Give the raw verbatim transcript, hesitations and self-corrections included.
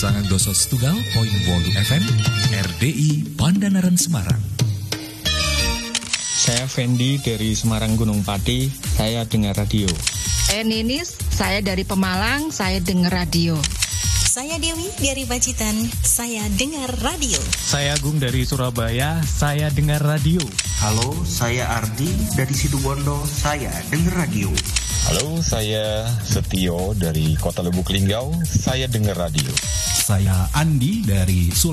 sangang doso setunggal poin wolu F M R D I Pandanaran Semarang. Saya Fendi dari Semarang Gunung Pati, saya dengar radio. Saya Ninis, saya dari Pemalang, saya dengar radio. Saya Dewi dari Pacitan, saya dengar radio. Saya Agung dari Surabaya, saya dengar radio. Halo, saya Ardi dari Situbondo, saya dengar radio. Halo, saya Setio dari Kota Lubuk Linggau, saya dengar radio. Saya Andi dari Sulawesi.